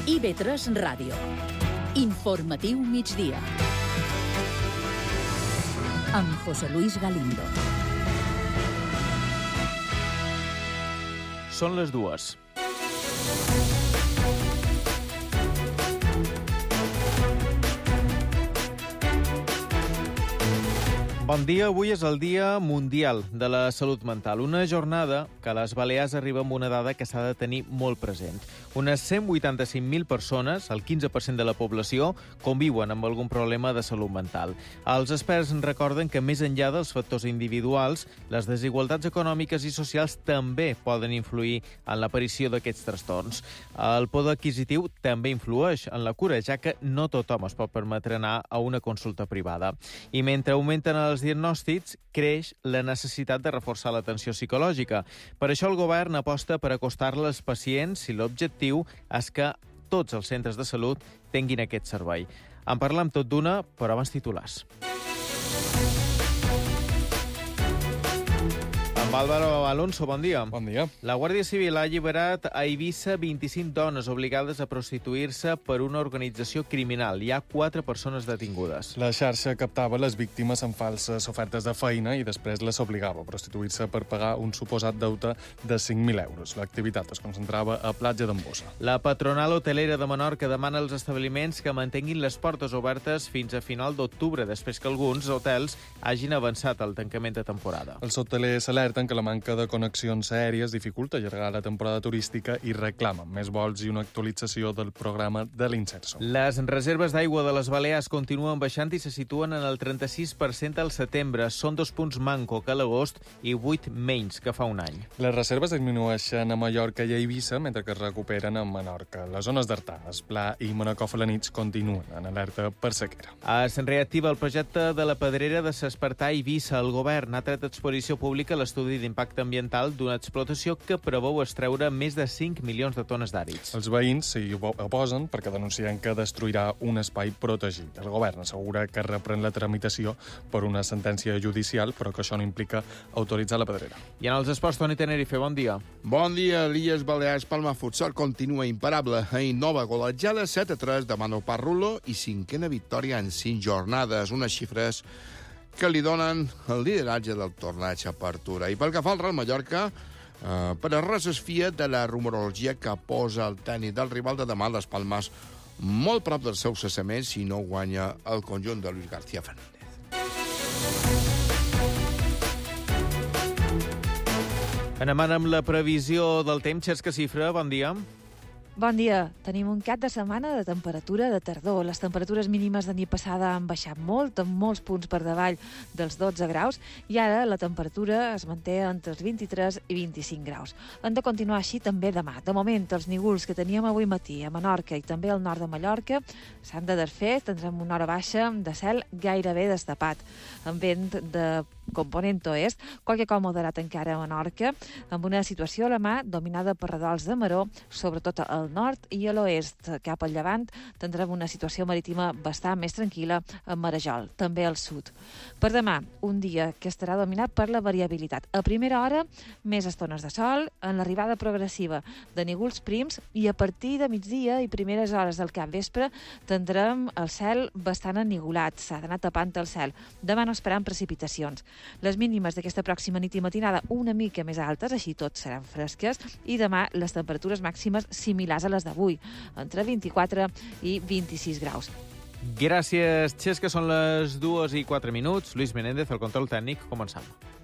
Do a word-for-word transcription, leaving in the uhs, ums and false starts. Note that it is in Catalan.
I V tres Ràdio. Informatiu migdia. Amb José Luis Galindo. Són les dues. Bon dia, avui és el Dia Mundial de la Salut Mental, una jornada que a les Balears arriba amb una dada que s'ha de tenir molt present. Unes cent vuitanta-cinc mil persones, el quinze per cent de la població, conviuen amb algun problema de salut mental. Els experts recorden que més enllà dels factors individuals, les desigualtats econòmiques i socials també poden influir en l'aparició d'aquests trastorns. El poder adquisitiu també influeix en la cura, ja que no tothom es pot permetre anar a una consulta privada. I mentre augmenten els diagnòstics, creix la necessitat de reforçar l'atenció psicològica. Per això el govern aposta per acostar-la als pacients si l'objectiu és que tots els centres de salut tinguin aquest servei. En parlam tot d'una, però abans titulars. Amb Álvaro Alonso, bon dia. Bon dia. La Guàrdia Civil ha alliberat a Eivissa vint-i-cinc dones obligades a prostituir-se per una organització criminal. Hi ha quatre persones detingudes. La xarxa captava les víctimes amb falses ofertes de feina i després les obligava a prostituir-se per pagar un suposat deute de cinc mil euros. L'activitat es concentrava a Platja d'en Bossa. La patronal hotelera de Menorca demana als establiments que mantinguin les portes obertes fins a final d'octubre, després que alguns hotels hagin avançat el tancament de temporada. Els hotelers alerten que la manca de connexions aèries dificulta allargar la temporada turística i reclamen més vols i una actualització del programa de l'Inserso. Les reserves d'aigua de les Balears continuen baixant i se situen en el trenta-sis per cent al setembre. Són dos punts manco que a l'agost i vuit menys que fa un any. Les reserves disminueixen a Mallorca i a Eivissa, mentre que es recuperen a Menorca. Les zones d'Artà, Esplà i Monacó-Felanitx continuen en alerta per sequera. Es reactiva el projecte de la pedrera de s'Espartà a Eivissa. El govern ha tret a exposició pública l'estudi d'impacte ambiental d'una explotació que preveu extreure més de cinc milions de tones d'àrids. Els veïns s'hi oposen perquè denuncien que destruirà un espai protegit. El govern assegura que reprèn la tramitació per una sentència judicial, però que això no implica autoritzar la pedrera. I en els esports, Toni Tenerife, bon dia. Bon dia, l'Illes Balears. Palma Futsal continua imparable. Ahir nova golejada, set a tres de Manu Parrulo i cinquena victòria en cinc jornades. Unes xifres que li donen el lideratge del torneig Apertura. I pel que fa al Real Mallorca, eh, per a res es fia de la rumorologia que posa el tècnic del rival de demà, les Palmes, molt prop del seu cessament si no guanya el conjunt de Luis García Fernández. Anem ara amb la previsió del temps. Xesca Cifra, bon dia. Bon dia. Tenim un cap de setmana de temperatura de tardor. Les temperatures mínimes de nit passada han baixat molt, amb molts punts per davall dels dotze graus, i ara la temperatura es manté entre els vint-i-tres i vint-i-cinc graus. Han de continuar així també demà. De moment, els nívols que teníem avui matí a Menorca i també al nord de Mallorca s'han de desfer. Tindrem una hora baixa de cel gairebé destapat, amb vent de component oest, qualque cop moderat encara a Menorca, amb una situació a la mà dominada per redols de maró, sobretot al nord i a l'oest. Cap al llevant tindrem una situació marítima bastant més tranquil·la amb Marejol, també al sud. Per demà, un dia que estarà dominat per la variabilitat. A primera hora, més estones de sol, en l'arribada progressiva de nívols prims, i a partir de migdia i primeres hores del capvespre tindrem el cel bastant ennigolat, s'ha d'anar tapant el cel. Demà no esperam precipitacions. Les mínimes d'aquesta pròxima nit i matinada una mica més altes, així tot seran fresques, i demà les temperatures màximes similars a les d'avui, entre vint-i-quatre i vint-i-sis graus. Gràcies, Xesca. Són les dues i quatre minuts. Lluís Menéndez, el control tècnic. Començam.